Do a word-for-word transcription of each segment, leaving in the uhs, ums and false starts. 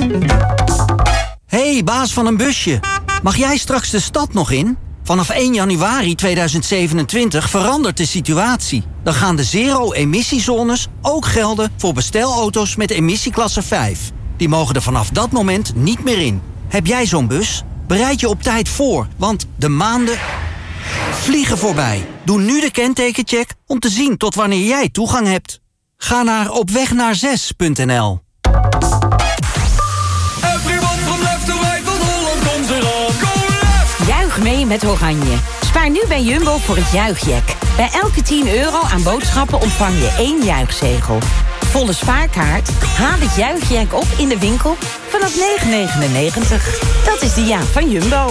Hey, baas van een busje. Mag jij straks de stad nog in? Vanaf één januari tweeduizend zevenentwintig verandert de situatie. Dan gaan de zero-emissiezones ook gelden voor bestelauto's met emissieklasse vijf. Die mogen er vanaf dat moment niet meer in. Heb jij zo'n bus? Bereid je op tijd voor, want de maanden vliegen voorbij. Doe nu de kentekencheck om te zien tot wanneer jij toegang hebt. Ga naar opwegnaar6 punt n l. Juich mee met Oranje. Spaar nu bij Jumbo voor het juichjack. Bij elke tien euro aan boodschappen ontvang je één juichzegel. Volle spaarkaart? Haal het juichjack op in de winkel vanaf negen negenennegentig. Dat is de jaak van Jumbo.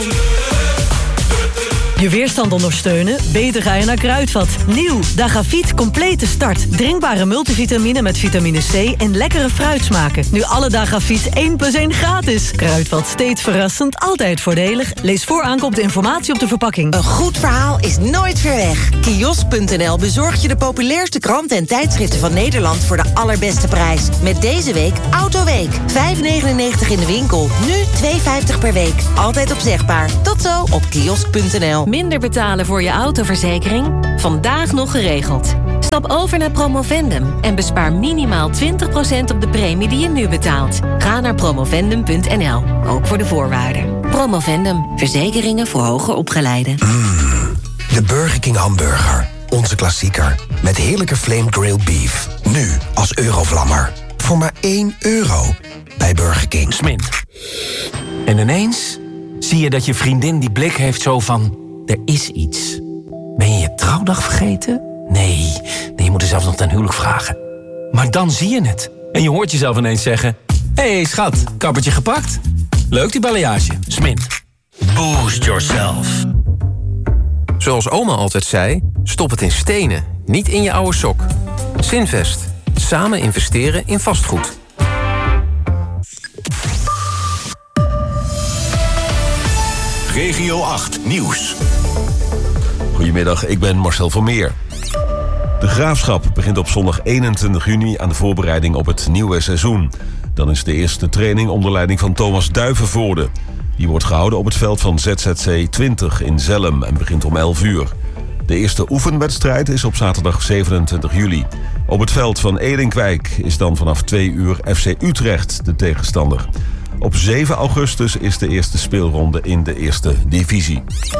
Je weerstand ondersteunen? Beter ga je naar Kruidvat. Nieuw, Dagafiet complete start. Drinkbare multivitamine met vitamine C en lekkere fruitsmaken. Nu alle Dagafiet één plus één gratis. Kruidvat, steeds verrassend, altijd voordelig. Lees voor aankoop de informatie op de verpakking. Een goed verhaal is nooit ver weg. Kiosk punt n l bezorgt je de populairste kranten en tijdschriften van Nederland voor de allerbeste prijs. Met deze week Autoweek. vijf negenennegentig in de winkel. Nu twee vijftig per week. Altijd opzegbaar. Tot zo op kiosk punt n l. Minder betalen voor je autoverzekering? Vandaag nog geregeld. Stap over naar Promovendum en bespaar minimaal twintig procent op de premie die je nu betaalt. Ga naar promovendum punt n l, ook voor de voorwaarden. Promovendum, verzekeringen voor hoger opgeleiden. Mm, de Burger King hamburger, onze klassieker. Met heerlijke flame grilled beef. Nu als Eurovlammer. Voor maar één euro bij Burger King. Smint. En ineens zie je dat je vriendin die blik heeft zo van... Er is iets. Ben je je trouwdag vergeten? Nee, nee, je moet er zelfs nog ten huwelijk vragen. Maar dan zie je het. En je hoort jezelf ineens zeggen... Hé, hey, schat, kappertje gepakt? Leuk die balayage. Smint. Boost yourself. Zoals oma altijd zei, stop het in stenen, niet in je oude sok. Zinvest. Samen investeren in vastgoed. Regio acht Nieuws. Goedemiddag, ik ben Marcel van Meer. De Graafschap begint op zondag eenentwintig juni aan de voorbereiding op het nieuwe seizoen. Dan is de eerste training onder leiding van Thomas Duivenvoorde. Die wordt gehouden op het veld van Z Z C twintig in Zellem en begint om elf uur. De eerste oefenwedstrijd is op zaterdag zevenentwintig juli. Op het veld van Edenkwijk is dan vanaf twee uur F C Utrecht de tegenstander. Op zeven augustus is de eerste speelronde in de eerste divisie.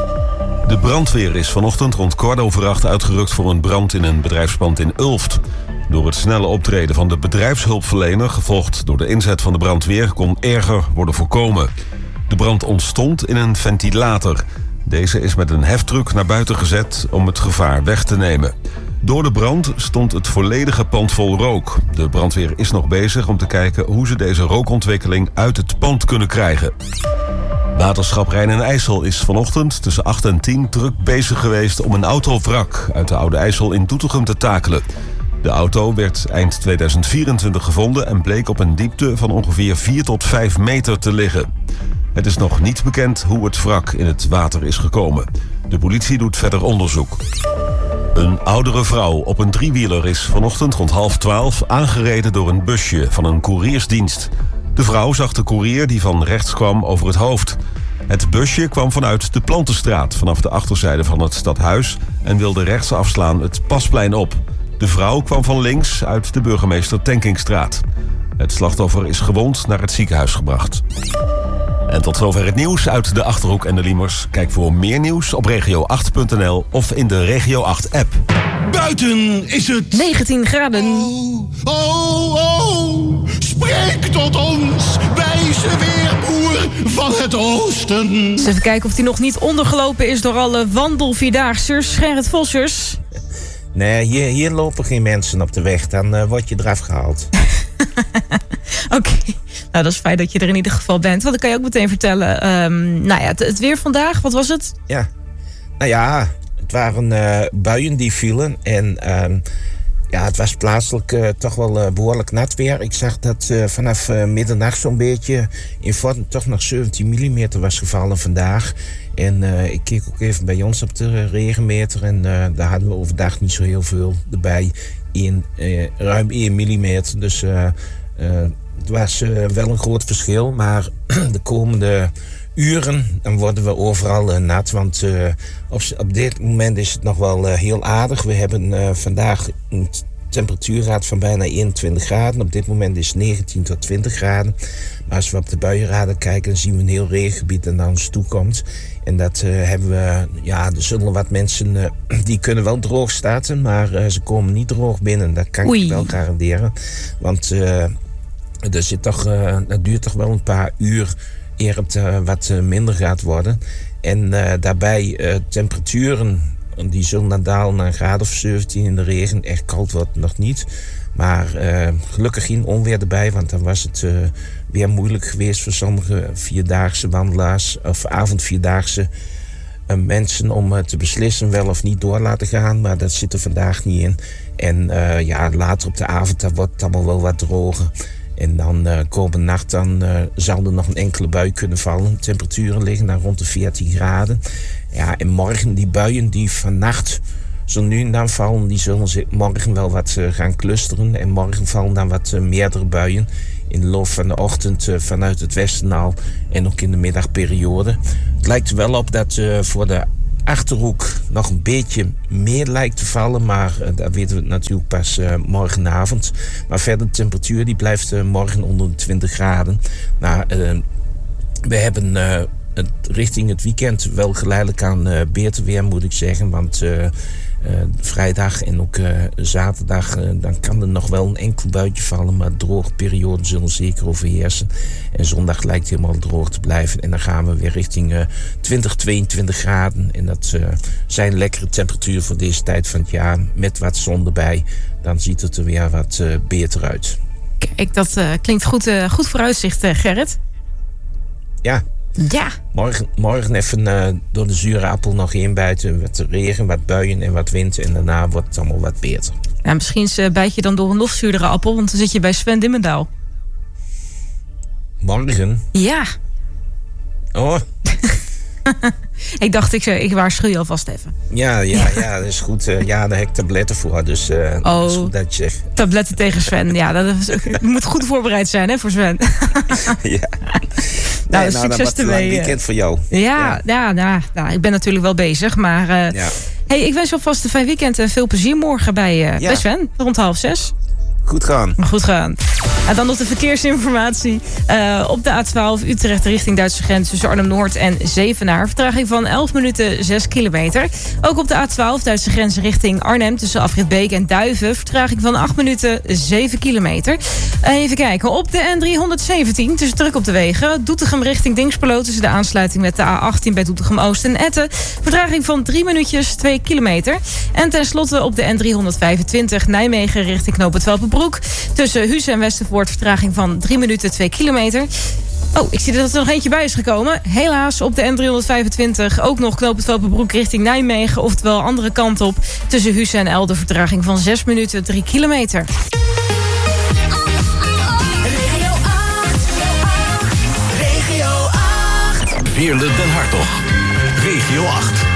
De brandweer is vanochtend rond kwart over acht uitgerukt voor een brand in een bedrijfspand in Ulft. Door het snelle optreden van de bedrijfshulpverlener, gevolgd door de inzet van de brandweer, kon erger worden voorkomen. De brand ontstond in een ventilator. Deze is met een heftruck naar buiten gezet om het gevaar weg te nemen. Door de brand stond het volledige pand vol rook. De brandweer is nog bezig om te kijken hoe ze deze rookontwikkeling uit het pand kunnen krijgen. Waterschap Rijn en IJssel is vanochtend tussen acht en tien druk bezig geweest om een autovrak uit de Oude IJssel in Doetinchem te takelen. De auto werd eind tweeduizend vierentwintig gevonden en bleek op een diepte van ongeveer vier tot vijf meter te liggen. Het is nog niet bekend hoe het wrak in het water is gekomen. De politie doet verder onderzoek. Een oudere vrouw op een driewieler is vanochtend rond half twaalf aangereden door een busje van een koeriersdienst. De vrouw zag de koerier die van rechts kwam over het hoofd. Het busje kwam vanuit de Plantenstraat vanaf de achterzijde van het stadhuis en wilde rechts afslaan het Pasplein op. De vrouw kwam van links uit de Burgemeester Tenkingstraat. Het slachtoffer is gewond naar het ziekenhuis gebracht. En tot zover het nieuws uit de Achterhoek en de Liemers. Kijk voor meer nieuws op regio acht punt n l of in de Regio acht app. Buiten is het negentien graden. Oh, oh, oh, spreek tot ons, wijze weerboer van het oosten. Eens even kijken of hij nog niet ondergelopen is door alle wandelvierdaagsers. Gerrit Vossers. Nee, hier, hier lopen geen mensen op de weg. Dan uh, word je eraf gehaald. Oké, okay. Nou dat is fijn dat je er in ieder geval bent. Want dan kan je ook meteen vertellen. Um, nou ja, het, het weer vandaag, wat was het? Ja, nou ja, het waren uh, buien die vielen. En uh, ja, het was plaatselijk uh, toch wel uh, behoorlijk nat weer. Ik zag dat uh, vanaf uh, middernacht zo'n beetje in Vorden toch nog zeventien millimeter was gevallen vandaag. En uh, ik keek ook even bij ons op de regenmeter. En uh, daar hadden we overdag niet zo heel veel erbij. In uh, ruim één millimeter. Dus uh, uh, Het was uh, wel een groot verschil, maar de komende uren dan worden we overal uh, nat. Want uh, op, op dit moment is het nog wel uh, heel aardig. We hebben uh, vandaag een temperatuur gehad van bijna eenentwintig graden. Op dit moment is het negentien tot twintig graden. Maar als we op de buienradar kijken, dan zien we een heel regengebied dat naar ons toe komt. En dat uh, hebben we, ja, er zullen wat mensen, uh, die kunnen wel droog starten, maar uh, ze komen niet droog binnen. Dat kan Oei. ik wel garanderen. Want uh, er zit toch, uh, dat duurt toch wel een paar uur eer het uh, wat uh, minder gaat worden. En uh, daarbij uh, temperaturen, die zullen dan dalen naar een graad of zeventien in de regen. Echt koud wordt het nog niet. Maar uh, gelukkig geen onweer erbij, want dan was het uh, weer moeilijk geweest voor sommige vierdaagse wandelaars of avondvierdaagse uh, mensen om uh, te beslissen wel of niet door laten gaan. Maar dat zit er vandaag niet in. En uh, ja, later op de avond dan wordt het allemaal wel wat droger. En dan uh, komende nacht dan, uh, zal er nog een enkele bui kunnen vallen. Temperaturen liggen dan rond de veertien graden. Ja, en morgen die buien die vannacht zo nu en dan vallen, die zullen ze morgen wel wat uh, gaan clusteren. En morgen vallen dan wat uh, meerdere buien in de loop van de ochtend uh, vanuit het westen al en ook in de middagperiode. Het lijkt er wel op dat uh, voor de Achterhoek nog een beetje meer lijkt te vallen, maar uh, daar weten we het natuurlijk pas uh, morgenavond. Maar verder de temperatuur die blijft uh, morgen onder de twintig graden. Nou, uh, we hebben uh, het, richting het weekend wel geleidelijk aan uh, beter weer, moet ik zeggen. Want uh, uh, vrijdag en ook uh, zaterdag, uh, dan kan er nog wel een enkel buitje vallen, maar droge perioden zullen zeker overheersen. En zondag lijkt helemaal droog te blijven. En dan gaan we weer richting uh, twintig, tweeëntwintig graden. En dat uh, zijn lekkere temperaturen voor deze tijd van het jaar. Met wat zon erbij. Dan ziet het er weer wat uh, beter uit. Kijk, dat uh, klinkt goed, uh, goed vooruitzicht, uh, Gerrit. Ja. Ja. Morgen, morgen even uh, door de zure appel nog heen bijten. Wat regen, wat buien en wat wind. En daarna wordt het allemaal wat beter. Ja, misschien uh, bijt je dan door een nog zuurdere appel. Want dan zit je bij Sven Dimmendaal. Morgen? Ja. Oh. Ik dacht, ik, ik waarschuw je alvast even. Ja, ja, ja, dat is goed. Uh, ja, daar heb ik tabletten voor. Dus uh, oh, dat is goed dat je zegt. Tabletten tegen Sven. Ja, dat is, je moet goed voorbereid zijn, hè, voor Sven. Ja. Nou, nee, succes nou, ermee. Een weekend voor jou. Ja, ja. ja nou, nou, ik ben natuurlijk wel bezig. Maar uh, ja. hey, ik wens je alvast een fijn weekend en veel plezier morgen bij, uh, ja. bij Sven. Rond half zes. Goed gaan. Goed gaan. En dan nog de verkeersinformatie. Uh, op de A twaalf Utrecht richting Duitse grens tussen Arnhem-Noord en Zevenaar. Vertraging van elf minuten, zes kilometer. Ook op de A twaalf Duitse grens richting Arnhem tussen Afrit Beek en Duiven. Vertraging van acht minuten, zeven kilometer. Even kijken. Op de N driehonderdzeventien, het is druk op de wegen. Doetinchem richting Dinxperlo tussen de aansluiting met de A achttien bij Doetinchem-Oost en Etten. Vertraging van drie minuutjes, twee kilometer. En tenslotte op de N driehonderdvijfentwintig Nijmegen richting Knoop het Welpenbroek. Tussen Huissen en Westervoort vertraging van drie minuten, twee kilometer. Oh, ik zie dat er nog eentje bij is gekomen. Helaas op de N driehonderdvijfentwintig ook nog Knoop het Welpenbroek richting Nijmegen. Oftewel andere kant op. Tussen Huissen en Elden vertraging van zes minuten, drie kilometer. Regio acht. Regio acht. Veerle Den Hartog. Regio acht.